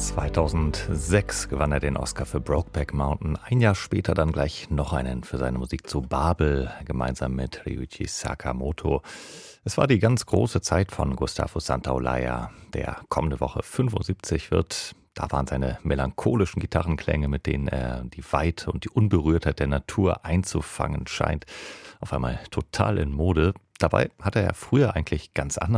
2006 gewann er den Oscar für Brokeback Mountain. Ein Jahr später dann gleich noch einen für seine Musik zu Babel, gemeinsam mit Ryuichi Sakamoto. Es war die ganz große Zeit von Gustavo Santaolalla, der kommende Woche 75 wird. Da waren seine melancholischen Gitarrenklänge, mit denen er die Weite und die Unberührtheit der Natur einzufangen scheint, auf einmal total in Mode. Dabei hatte er früher eigentlich ganz anders